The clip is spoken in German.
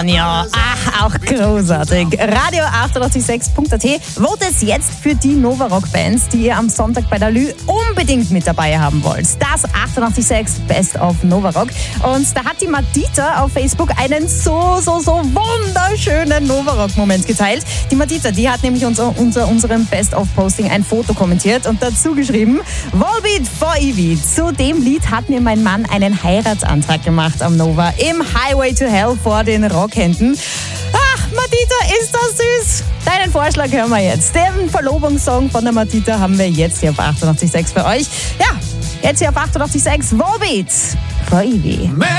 dann ja. Ach, auch großartig. Radio886.at votet jetzt für die Nova Rock Bands, die ihr am Sonntag bei der Lü unbedingt mit dabei haben wollt. Das 886 Best of Nova Rock. Und da hat die Madita auf Facebook einen so wunderschönen Nova Rock Moment geteilt. Die Madita, die hat nämlich unserem Best of Posting ein Foto kommentiert und dazu geschrieben: Volbeat for Evie. Zu dem Lied hat mir mein Mann einen Heiratsantrag gemacht am Nova im Highway to Hell vor den Rockhänden. Ach, Madita, ist das süß. Deinen Vorschlag hören wir jetzt. Den Verlobungssong von der Madita haben wir jetzt hier auf 88.6 für euch. Ja, jetzt hier auf 88.6 Volbeat for Evie.